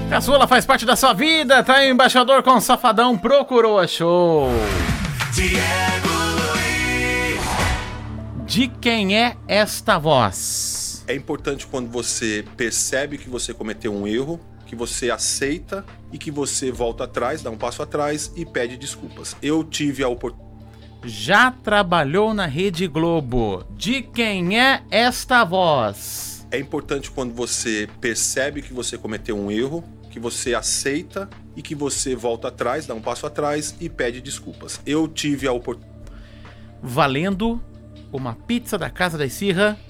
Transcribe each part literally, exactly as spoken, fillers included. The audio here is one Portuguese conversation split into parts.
Caçula faz parte da sua vida, tá aí o embaixador com o Safadão, procurou, achou. Diego Luiz. De quem é esta voz? É importante quando você percebe que você cometeu um erro, que você aceita e que você volta atrás, dá um passo atrás e pede desculpas. Eu tive a oportunidade. Já trabalhou na Rede Globo. De quem é esta voz? É importante quando você percebe que você cometeu um erro, que você aceita e que você volta atrás, dá um passo atrás e pede desculpas. Eu tive a oportunidade. Valendo uma pizza da Casa da Esfirra.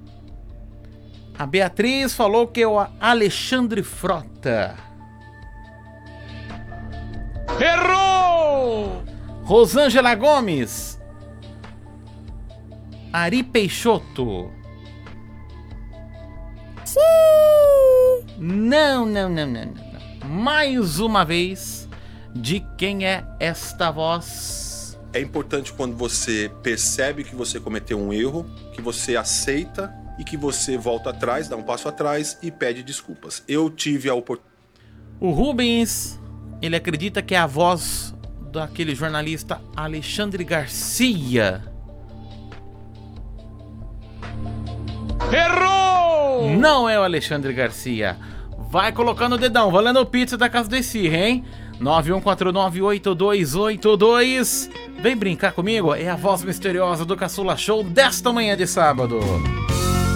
A Beatriz falou que é o Alexandre Frota. Errou! Rosângela Gomes. Ari Peixoto. Não, não, não, não, não. Mais uma vez, de quem é esta voz? É importante quando você percebe que você cometeu um erro, que você aceita e que você volta atrás, dá um passo atrás e pede desculpas. Eu tive a oportunidade. O Rubens, ele acredita que é a voz daquele jornalista Alexandre Garcia. Errou! Não é o Alexandre Garcia. Vai colocando o dedão, valendo o pizza da Casa da Esfirra, hein? nove um quatro nove oito dois oito dois. Vem brincar comigo, é a voz misteriosa do Caçula Show desta manhã de sábado.